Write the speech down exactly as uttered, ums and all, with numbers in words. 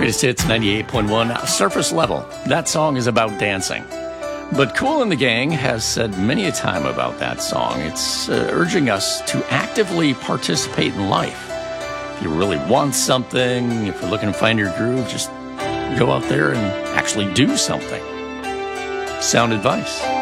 Greatest Hits ninety-eight point one, Surface Level. That song is about dancing. But Kool and the Gang has said many a time about that song, it's uh, urging us to actively participate in life. If you really want something, if you're looking to find your groove, just go out there and actually do something. Sound advice.